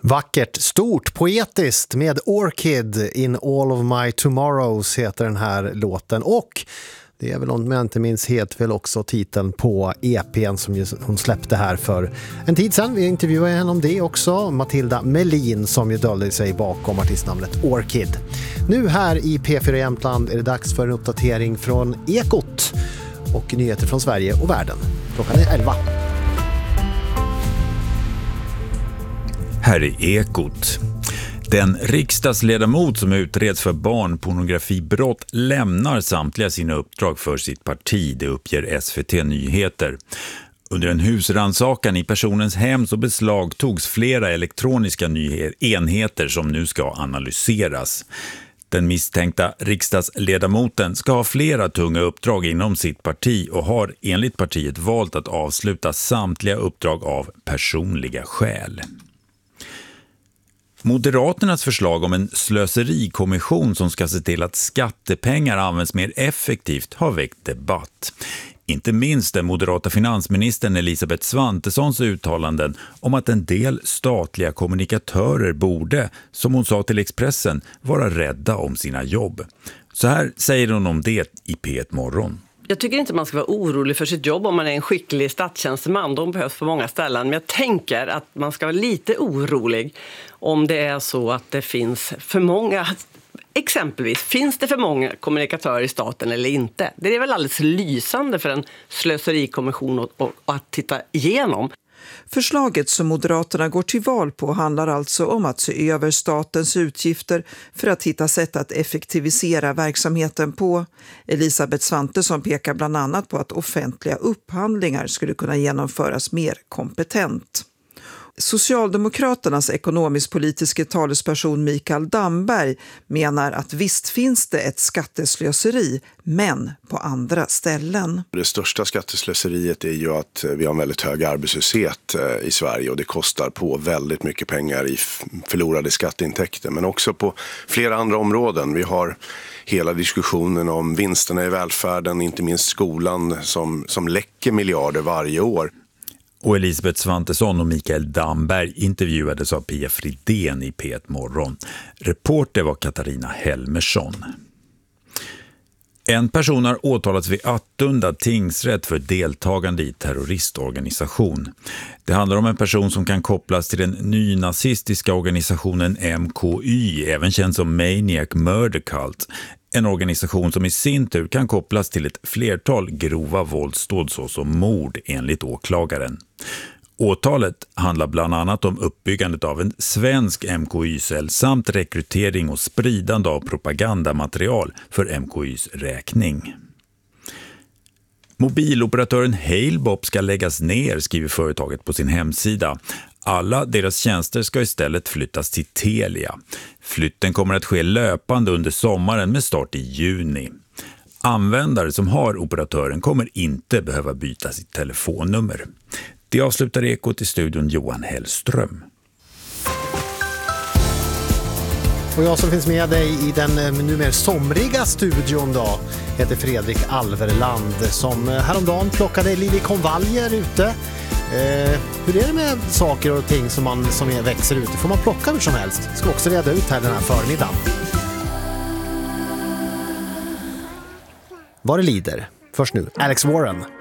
Vackert, stort, poetiskt med Orchid in All of My Tomorrows heter den här låten. Och det är väl, om jag inte minns helt, väl också titeln på EP:n som hon släppte här för en tid sedan. Vi intervjuade henne om det också. Matilda Melin som ju döljer sig bakom artistnamnet Orchid. Nu här i P4 Jämtland är det dags för en uppdatering från Ekot och nyheter från Sverige och världen. Klockan är 11. Här är Ekot. Den riksdagsledamot som utreds för barnpornografibrott lämnar samtliga sina uppdrag för sitt parti, det uppger SVT Nyheter. Under en husrannsakan i personens hem så beslagtogs flera elektroniska enheter som nu ska analyseras. Den misstänkta riksdagsledamoten ska ha flera tunga uppdrag inom sitt parti och har enligt partiet valt att avsluta samtliga uppdrag av personliga skäl. Moderaternas förslag om en slöserikommission som ska se till att skattepengar används mer effektivt har väckt debatt. Inte minst den moderata finansministern Elisabeth Svantessons uttalanden om att en del statliga kommunikatörer borde, som hon sa till Expressen, vara rädda om sina jobb. Så här säger hon om det i P1 Morgon. Jag tycker inte man ska vara orolig för sitt jobb om man är en skicklig statstjänsteman. De behövs på många ställen. Men jag tänker att man ska vara lite orolig om det är så att det finns för många. Exempelvis, finns det för många kommunikatörer i staten eller inte? Det är väl alldeles lysande för en slöserikommission att titta igenom. Förslaget som Moderaterna går till val på handlar alltså om att se över statens utgifter för att hitta sätt att effektivisera verksamheten på. Elisabeth Svantesson pekar bland annat på att offentliga upphandlingar skulle kunna genomföras mer kompetent. Socialdemokraternas ekonomisk-politiska talesperson Mikael Damberg menar att visst finns det ett skatteslöseri, men på andra ställen. Det största skatteslöseriet är ju att vi har en väldigt hög arbetslöshet i Sverige och det kostar på väldigt mycket pengar i förlorade skatteintäkter. Men också på flera andra områden. Vi har hela diskussionen om vinsterna i välfärden, inte minst skolan som läcker miljarder varje år. Och Elisabeth Svantesson och Mikael Damberg intervjuades av Pia Fridén i P1 Morgon. Reporter var Katarina Helmersson. En person har åtalats vid Attunda tingsrätt för deltagande i terroristorganisation. Det handlar om en person som kan kopplas till den nynazistiska organisationen MKY, även känd som Maniac Murder Cult. En organisation som i sin tur kan kopplas till ett flertal grova våldsdåd såsom mord enligt åklagaren. Åtalet handlar bland annat om uppbyggandet av en svensk MKY-cell samt rekrytering och spridande av propagandamaterial för MKYs räkning. Mobiloperatören Halebop ska läggas ner, skriver företaget på sin hemsida. Alla deras tjänster ska istället flyttas till Telia. Flytten kommer att ske löpande under sommaren med start i juni. Användare som har operatören kommer inte behöva byta sitt telefonnummer. Det avslutar Ekot i studion Johan Hellström. Och jag som finns med dig i den numera somriga studion då heter Fredrik Alverland som häromdagen plockade liljekonvaljer ute. Hur är det med saker och ting som växer ute? Får man plocka hur som helst? Ska också reda ut här den här förmiddagen. Vad det lider. Först nu, Alex Warren.